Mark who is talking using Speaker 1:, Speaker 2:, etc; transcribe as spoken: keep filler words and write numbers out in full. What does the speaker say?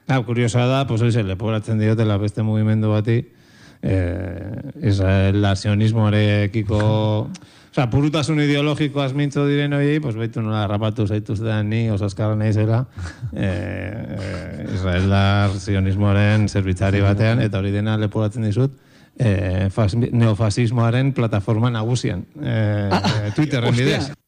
Speaker 1: Ah, kuriosa da, pues hoxe, leporatzen diotela beste mugimendu bati, eh, Israel sionismoarekiko... Osa, purutasun ideologikoaz mintzo diren horiei, pues baitu nola rapatu zaituztean ni, osaskarra nahi zela, eh, eh, Israeldar sionismoaren zerbitzari batean, eta hori dena leporatzen dizut, eh, neofasismoaren plataforma nagusian, eh, Twitterren bidez.